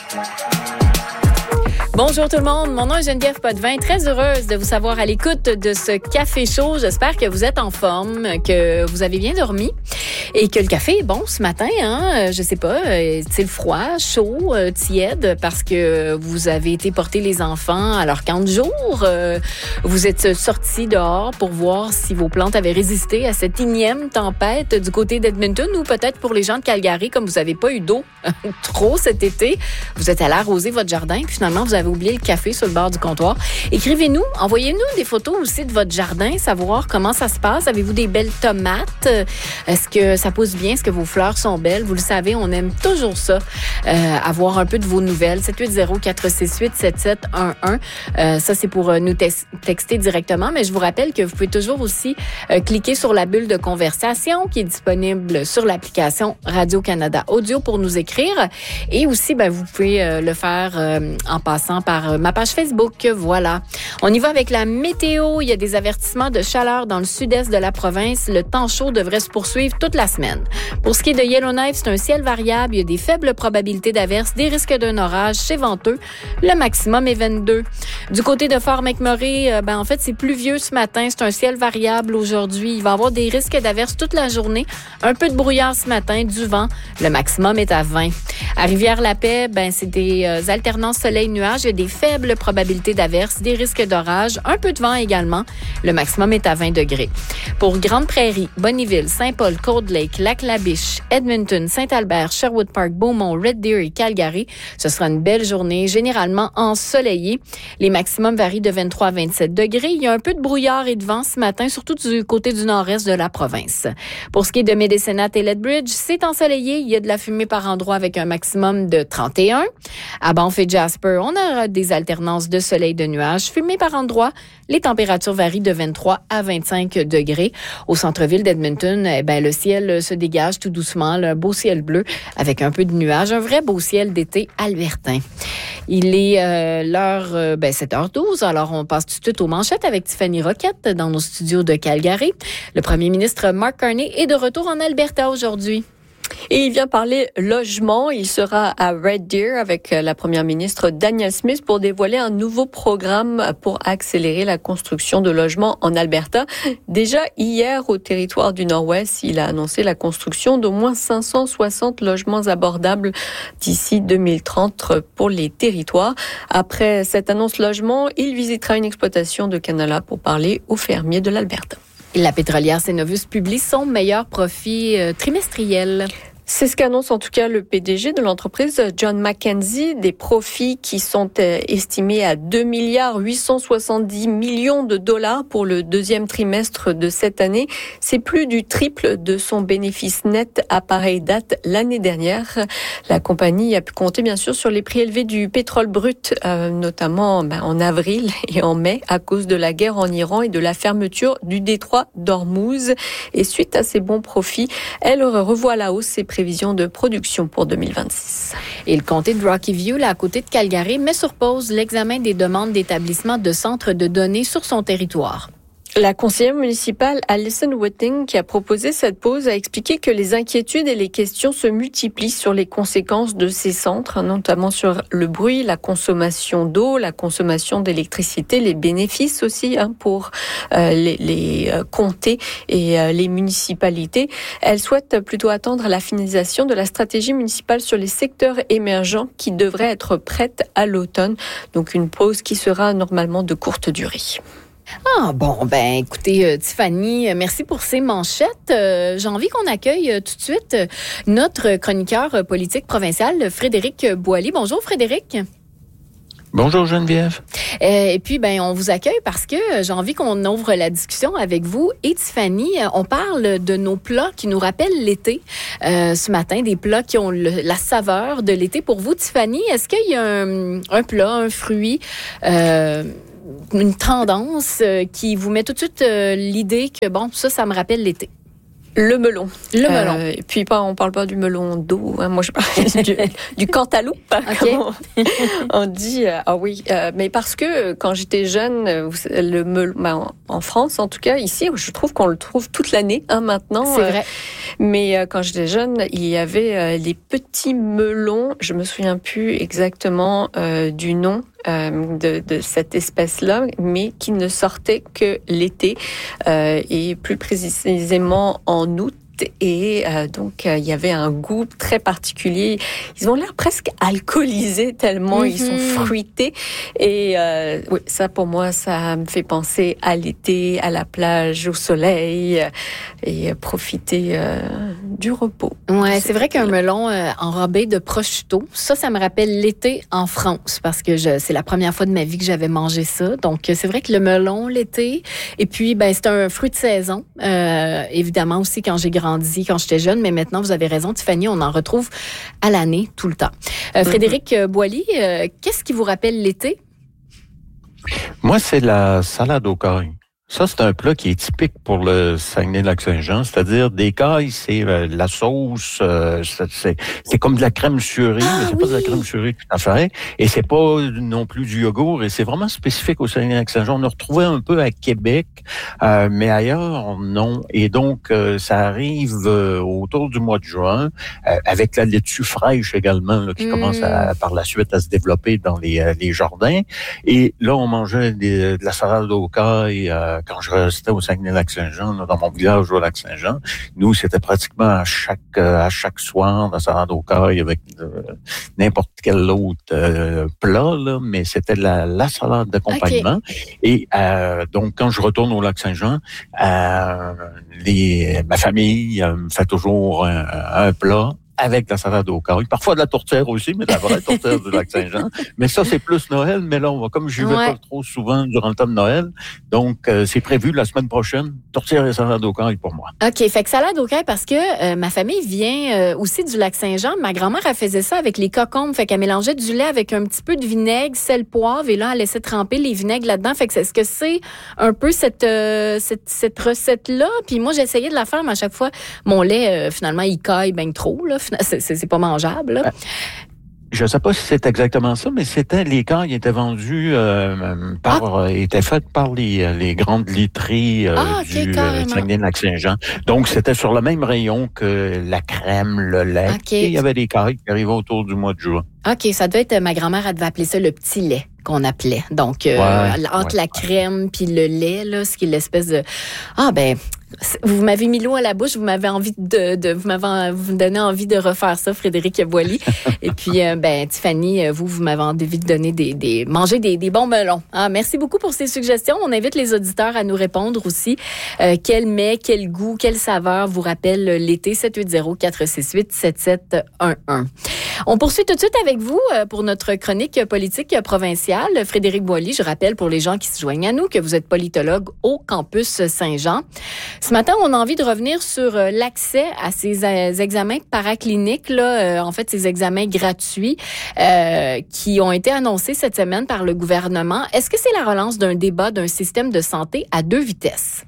Bonjour tout le monde, mon nom est Geneviève Potvin, très heureuse de vous savoir à l'écoute de ce café chaud. J'espère que vous êtes en forme, que vous avez bien dormi et que le café est bon ce matin. Je sais pas, est-il froid, chaud, tiède parce que vous avez été porter les enfants à leur camp de jour. Vous êtes sortis dehors pour voir si vos plantes avaient résisté à cette énième tempête du côté d'Edmonton ou peut-être pour les gens de Calgary, comme vous n'avez pas eu d'eau trop cet été, vous êtes allé arroser votre jardin puis finalement vous avez oublié le café sur le bord du comptoir. Écrivez-nous, envoyez-nous des photos aussi de votre jardin, savoir comment ça se passe. Avez-vous des belles tomates? Est-ce que ça pousse bien? Est-ce que vos fleurs sont belles? Vous le savez, on aime toujours ça, avoir un peu de vos nouvelles. 780-468-7711. Ça, c'est pour nous texter directement, mais je vous rappelle que vous pouvez toujours aussi cliquer sur la bulle de conversation qui est disponible sur l'application Radio-Canada Audio pour nous écrire. Et aussi, vous pouvez le faire en passant par ma page Facebook. Voilà. On y va avec la météo. Il y a des avertissements de chaleur dans le sud-est de la province. Le temps chaud devrait se poursuivre toute la semaine. Pour ce qui est de Yellowknife, c'est un ciel variable. Il y a des faibles probabilités d'averses, des risques d'un orage. C'est venteux. Le maximum est 22. Du côté de Fort McMurray, en fait, c'est pluvieux ce matin. C'est un ciel variable aujourd'hui. Il va y avoir des risques d'averses toute la journée. Un peu de brouillard ce matin, du vent. Le maximum est à 20. À Rivière-la-Paix, c'est des alternances soleil-nuages. Il y a des faibles probabilités d'averses, des risques d'orage, un peu de vent également. Le maximum est à 20 degrés. Pour Grande Prairie, Bonnyville, Saint-Paul, Cold Lake, Lac-la-Biche, Edmonton, Saint-Albert, Sherwood Park, Beaumont, Red Deer et Calgary, ce sera une belle journée, généralement ensoleillée. Les maximums varient de 23 à 27 degrés. Il y a un peu de brouillard et de vent ce matin, surtout du côté du nord-est de la province. Pour ce qui est de Medicine Hat et Lethbridge, c'est ensoleillé. Il y a de la fumée par endroits avec un maximum de 31. À Banff et Jasper, on aura des alternances de soleil et de nuages. Fumée par endroits, les températures varient de 23 à 25 degrés. Au centre-ville d'Edmonton, le ciel se dégage tout doucement, un beau ciel bleu avec un peu de nuages, un vrai beau ciel d'été albertain. Il est l'heure 7h12, alors on passe tout de suite aux manchettes avec Tiffany Roquette dans nos studios de Calgary. Le premier ministre Mark Carney est de retour en Alberta aujourd'hui. Et il vient parler logement. Il sera à Red Deer avec la première ministre Danielle Smith pour dévoiler un nouveau programme pour accélérer la construction de logements en Alberta. Déjà hier, au territoire du Nord-Ouest, il a annoncé la construction d'au moins 560 logements abordables d'ici 2030 pour les territoires. Après cette annonce logement, il visitera une exploitation de canola pour parler aux fermiers de l'Alberta. La pétrolière Cenovus publie son meilleur profit trimestriel. C'est ce qu'annonce en tout cas le PDG de l'entreprise, John McKenzie, des profits qui sont estimés à 2,870 milliards de dollars pour le deuxième trimestre de cette année. C'est plus du triple de son bénéfice net à pareille date l'année dernière. La compagnie a pu compter bien sûr sur les prix élevés du pétrole brut, notamment en avril et en mai à cause de la guerre en Iran et de la fermeture du détroit d'Ormuz. Et suite à ces bons profits, elle revoit à la hausse ses prévisions de production pour 2026. Et le comté de Rocky View, là, à côté de Calgary, met sur pause l'examen des demandes d'établissement de centres de données sur son territoire. La conseillère municipale Alison Whiting, qui a proposé cette pause, a expliqué que les inquiétudes et les questions se multiplient sur les conséquences de ces centres, notamment sur le bruit, la consommation d'eau, la consommation d'électricité, les bénéfices aussi pour les comtés et les municipalités. Elle souhaite plutôt attendre la finalisation de la stratégie municipale sur les secteurs émergents qui devrait être prête à l'automne. Donc une pause qui sera normalement de courte durée. Écoutez, Tiffany, merci pour ces manchettes. J'ai envie qu'on accueille tout de suite notre chroniqueur politique provincial, Frédéric Boily. Bonjour, Frédéric. Bonjour Geneviève. Et puis, on vous accueille parce que j'ai envie qu'on ouvre la discussion avec vous et Tiffany. On parle de nos plats qui nous rappellent l'été ce matin, des plats qui ont la saveur de l'été. Pour vous, Tiffany, est-ce qu'il y a un plat, un fruit, une tendance qui vous met tout de suite l'idée que, ça me rappelle l'été? Le melon. Le melon. Et puis on parle pas du melon d'eau. Hein. Moi, je parle du cantaloupe. Okay. On dit mais parce que quand j'étais jeune, le melon, en France, en tout cas ici, je trouve qu'on le trouve toute l'année. Maintenant, c'est vrai. Mais quand j'étais jeune, il y avait les petits melons. Je me souviens plus exactement du nom. De cette espèce-là, mais qui ne sortait que l'été et plus précisément en août. Et donc, il y avait un goût très particulier. Ils ont l'air presque alcoolisés tellement ils sont fruités. Et oui, ça, pour moi, ça me fait penser à l'été, à la plage, au soleil et profiter du repos. Ouais, c'est vrai qu'un melon enrobé de prosciutto, ça me rappelle l'été en France parce que c'est la première fois de ma vie que j'avais mangé ça. Donc, c'est vrai que le melon, l'été, et puis, c'est un fruit de saison. Évidemment aussi quand j'ai grandi, quand j'étais jeune, mais maintenant, vous avez raison, Tiffany, on en retrouve à l'année, tout le temps. Frédéric Boily, qu'est-ce qui vous rappelle l'été? Moi, c'est la salade aux cailles. Ça, c'est un plat qui est typique pour le Saguenay-Lac-Saint-Jean, c'est-à-dire des cailles, c'est la sauce, c'est comme de la crème surée, mais c'est pas de la crème surée tout à fait, et c'est pas non plus du yogourt, et c'est vraiment spécifique au Saguenay-Lac-Saint-Jean. On a retrouvé un peu à Québec, mais ailleurs, non. Et donc, ça arrive autour du mois de juin, avec la laitue fraîche également, là, qui commence par la suite à se développer dans les jardins. Et là, on mangeait de la salade aux cailles, quand je restais au Saguenay-Lac-Saint-Jean, là, dans mon village au Lac-Saint-Jean, nous, c'était pratiquement à chaque soir, la salade aux cailles avec n'importe quel autre plat, là, mais c'était la salade d'accompagnement. Okay. Et donc, quand je retourne au Lac-Saint-Jean, ma famille me fait toujours un plat avec la salade aux cailles. Parfois de la tourtière aussi, mais de la vraie tourtière du Lac-Saint-Jean. Mais ça, c'est plus Noël. Mais là, comme je vais pas trop souvent durant le temps de Noël, donc c'est prévu la semaine prochaine, tourtière et salade aux cailles pour moi. OK, fait que salade aux cailles parce que ma famille vient aussi du Lac-Saint-Jean. Ma grand-mère, elle faisait ça avec les cocombes. Fait qu'elle mélangeait du lait avec un petit peu de vinaigre, sel, poivre, et là, elle laissait tremper les vinaigres là-dedans. Fait que est-ce que c'est un peu cette recette-là? Puis moi, j'essayais de la faire, mais à chaque fois, mon lait, finalement, il caille bien trop, là. C'est pas mangeable, là. Je sais pas si c'est exactement ça, mais les cailles étaient vendus étaient faites par les grandes literies du Saguenay-Lac-Saint-Jean. Donc c'était sur le même rayon que la crème, le lait. Et il y avait des cailles qui arrivaient autour du mois de juin. OK, ça devait être ma grand-mère, elle devait appeler ça le petit lait qu'on appelait. Donc entre la crème puis le lait là, ce qui est l'espèce de vous m'avez mis l'eau à la bouche, vous m'avez envie vous me donnez envie de refaire ça, Frédéric Boily. Et puis Tiffany, vous m'avez envie de donner manger des bons melons. Merci beaucoup pour ces suggestions. On invite les auditeurs à nous répondre aussi. Quel mets, quel goût, quelle saveur vous rappelle l'été? 780-468-7711. On poursuit tout de suite avec vous pour notre chronique politique provinciale. Frédéric Boily, je rappelle pour les gens qui se joignent à nous que vous êtes politologue au campus Saint-Jean. Ce matin, on a envie de revenir sur l'accès à ces examens paracliniques, là, en fait, ces examens gratuits qui ont été annoncés cette semaine par le gouvernement. Est-ce que c'est la relance d'un débat d'un système de santé à deux vitesses?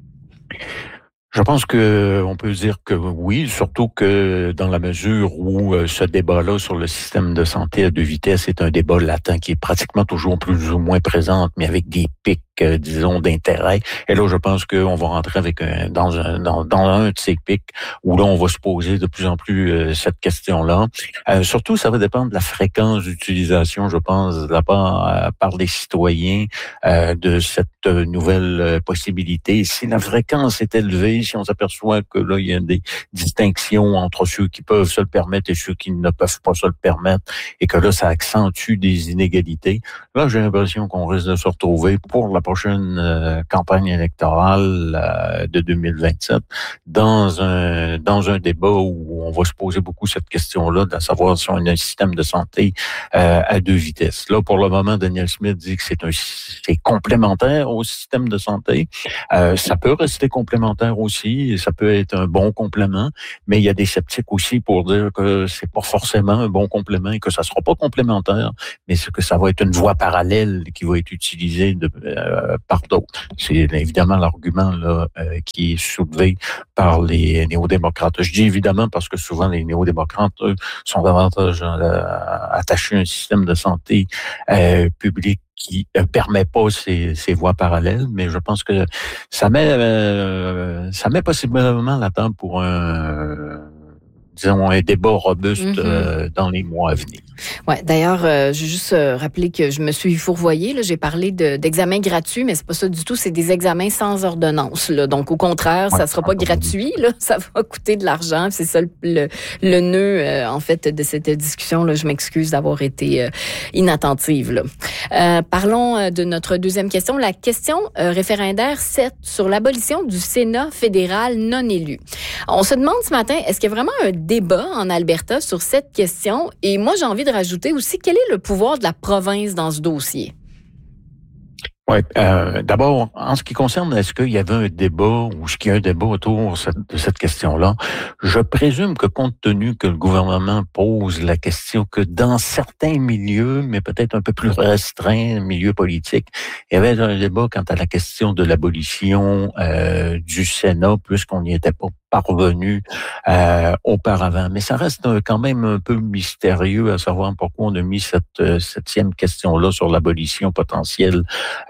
Je pense que on peut dire que oui, surtout que dans la mesure où ce débat-là sur le système de santé à deux vitesses est un débat latent qui est pratiquement toujours plus ou moins présent, mais avec des pics, disons, d'intérêt. Et là, je pense qu'on va rentrer dans un de ces pics où là, on va se poser de plus en plus cette question-là. Surtout, ça va dépendre de la fréquence d'utilisation, je pense, de la part par les citoyens de cette nouvelle possibilité. Si la fréquence est élevée, si on s'aperçoit que là, il y a des distinctions entre ceux qui peuvent se le permettre et ceux qui ne peuvent pas se le permettre, et que là, ça accentue des inégalités, là, j'ai l'impression qu'on risque de se retrouver pour la prochaine campagne électorale de 2027 dans un débat où on va se poser beaucoup cette question-là, de savoir si on a un système de santé à deux vitesses. Là, pour le moment, Daniel Smith dit que c'est complémentaire au système de santé. Ça peut rester complémentaire aussi, ça peut être un bon complément, mais il y a des sceptiques aussi pour dire que c'est pas forcément un bon complément et que ça sera pas complémentaire, mais que ça va être une voie parallèle qui va être utilisée par d'autres. C'est évidemment l'argument là qui est soulevé par les néo-démocrates. Je dis évidemment parce que souvent les néo-démocrates, eux, sont davantage attachés à un système de santé public qui ne permet pas ces voies parallèles, mais je pense que ça met possiblement la table pour disons, un débat robuste dans les mois à venir. Ouais. D'ailleurs, je veux juste rappeler que je me suis fourvoyée. Là, j'ai parlé d'examens gratuits, mais c'est pas ça du tout. C'est des examens sans ordonnance. Là. Donc, au contraire, ça sera pas gratuit. Là, ça va coûter de l'argent. C'est ça le nœud, en fait, de cette discussion. Là, je m'excuse d'avoir été inattentive. Là. Parlons de notre deuxième question. La question référendaire 7 sur l'abolition du Sénat fédéral non élu. On se demande ce matin, est-ce qu'il y a vraiment un débat en Alberta sur cette question? Et moi, j'ai envie de rajouter aussi, quel est le pouvoir de la province dans ce dossier? Oui. D'abord, en ce qui concerne, est-ce qu'il y avait un débat ou est-ce qu'il y a un débat autour de cette question-là? Je présume que compte tenu que le gouvernement pose la question que dans certains milieux, mais peut-être un peu plus restreints, milieux politiques, il y avait un débat quant à la question de l'abolition du Sénat, puisqu'on n'y était pas parvenu auparavant. Mais ça reste quand même un peu mystérieux à savoir pourquoi on a mis cette septième question-là sur l'abolition potentielle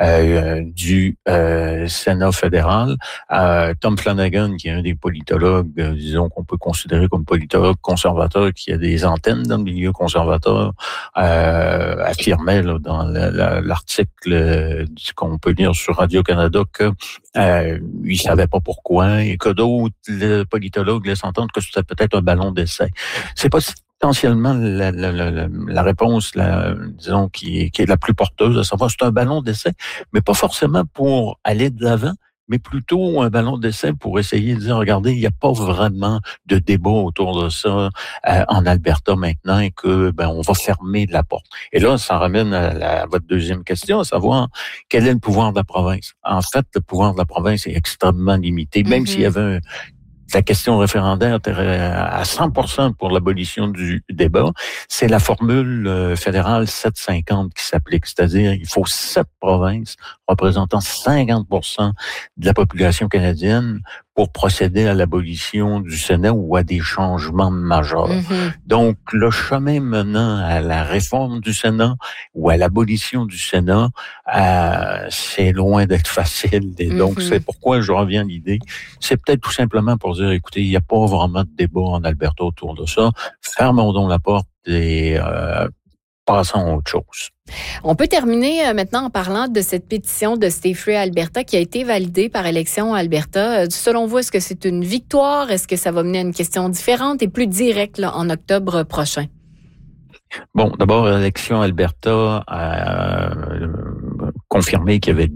du Sénat fédéral. Tom Flanagan, qui est un des politologues, disons qu'on peut considérer comme politologue conservateur, qui a des antennes dans le milieu conservateur, affirmait là, dans l'article qu'on peut lire sur Radio-Canada que il savait pas pourquoi et que d'autres politologues laissent entendre que c'était peut-être un ballon d'essai. C'est pas potentiellement la réponse, disons, qui est la plus porteuse, à savoir c'est un ballon d'essai, mais pas forcément pour aller de l'avant, mais plutôt un ballon d'essai pour essayer de dire, regardez, il n'y a pas vraiment de débat autour de ça en Alberta maintenant et que on va fermer la porte. Et là, ça ramène à votre deuxième question, à savoir quel est le pouvoir de la province. En fait, le pouvoir de la province est extrêmement limité, même s'il y avait la question référendaire était à 100% pour l'abolition du débat. C'est la formule fédérale 750 qui s'applique, c'est-à-dire il faut 7 provinces représentant 50% de la population canadienne pour procéder à l'abolition du Sénat ou à des changements majeurs. Donc, le chemin menant à la réforme du Sénat ou à l'abolition du Sénat, c'est loin d'être facile. Et donc, c'est pourquoi je reviens à l'idée. C'est peut-être tout simplement pour dire, écoutez, il n'y a pas vraiment de débat en Alberta autour de ça. Fermons donc la porte et passons à autre chose. On peut terminer maintenant en parlant de cette pétition de Stay Free Alberta qui a été validée par Élections Alberta. Selon vous, est-ce que c'est une victoire? Est-ce que ça va mener à une question différente et plus directe là, en octobre prochain? Bon, d'abord, Élections Alberta a confirmé qu'il y avait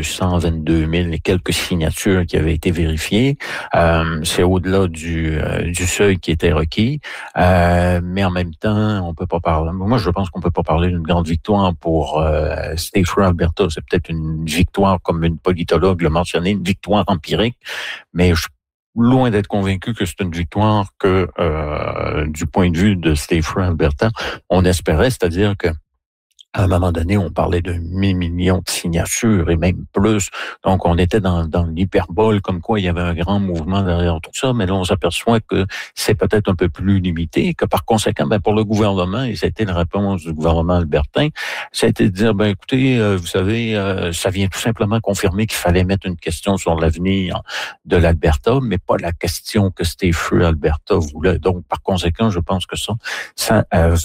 222 000 et quelques signatures qui avaient été vérifiées. C'est au-delà du seuil qui était requis. Mais en même temps, on peut pas parler. Moi, je pense qu'on peut pas parler d'une grande victoire pour Stay Free Alberta. C'est peut-être une victoire, comme une politologue l'a mentionné, une victoire empirique. Mais je loin d'être convaincu que c'est une victoire que, du point de vue de Stay Free Alberta, on espérait, c'est-à-dire que à un moment donné, on parlait de 1 million de signatures et même plus. Donc, on était dans l'hyperbole, comme quoi il y avait un grand mouvement derrière tout ça. Mais là, on s'aperçoit que c'est peut-être un peu plus limité, que par conséquent, pour le gouvernement, et c'était la réponse du gouvernement albertain, ça a été de dire, écoutez, vous savez, ça vient tout simplement confirmer qu'il fallait mettre une question sur l'avenir de l'Alberta, mais pas la question que Stay Free Alberta voulait. Donc, par conséquent, je pense que ça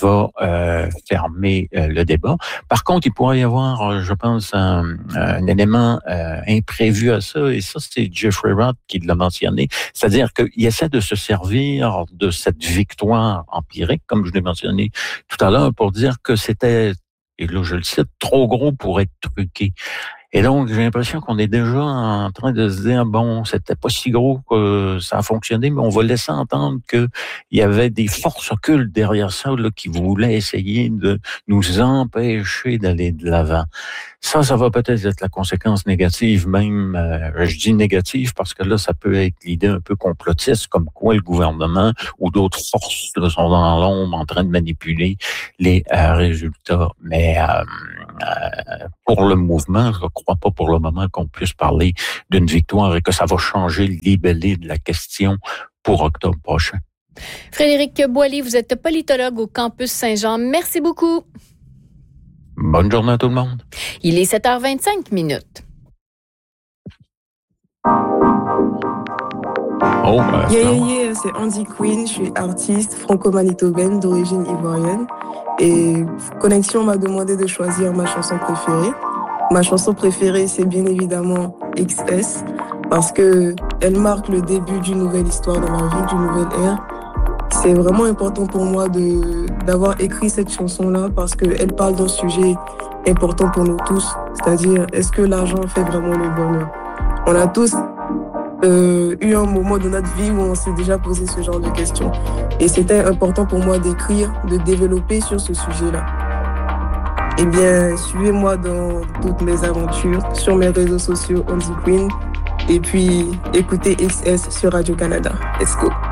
va fermer le débat. Par contre, il pourrait y avoir, je pense, un élément imprévu à ça, et ça, c'est Jeffrey Roth qui l'a mentionné, c'est-à-dire qu'il essaie de se servir de cette victoire empirique, comme je l'ai mentionné tout à l'heure, pour dire que c'était, et là je le cite, trop gros pour être truqué. Et donc, j'ai l'impression qu'on est déjà en train de se dire, c'était pas si gros que ça a fonctionné, mais on va laisser entendre qu'il y avait des forces occultes derrière ça, là, qui voulaient essayer de nous empêcher d'aller de l'avant. Ça va peut-être être la conséquence négative, même, je dis négative parce que là, ça peut être l'idée un peu complotiste, comme quoi le gouvernement ou d'autres forces là, sont dans l'ombre en train de manipuler les résultats. Mais pour le mouvement, je ne crois pas pour le moment qu'on puisse parler d'une victoire et que ça va changer le libellé de la question pour octobre prochain. Frédéric Boily, vous êtes politologue au campus Saint-Jean. Merci beaucoup. Bonne journée à tout le monde. Il est 7h25. C'est Andy Quinn, je suis artiste franco-manitobaine d'origine ivoirienne et Connexion m'a demandé de choisir ma chanson préférée. Ma chanson préférée, c'est bien évidemment XS parce que elle marque le début d'une nouvelle histoire dans ma vie, d'une nouvelle ère. C'est vraiment important pour moi d'avoir écrit cette chanson-là parce qu'elle parle d'un sujet important pour nous tous, c'est-à-dire est-ce que l'argent fait vraiment le bonheur? On a tous eu un moment de notre vie où on s'est déjà posé ce genre de questions. Et c'était important pour moi d'écrire, de développer sur ce sujet-là. Eh bien, suivez-moi dans toutes mes aventures, sur mes réseaux sociaux Andy Quinn, et puis écoutez XS sur Radio-Canada. Let's go!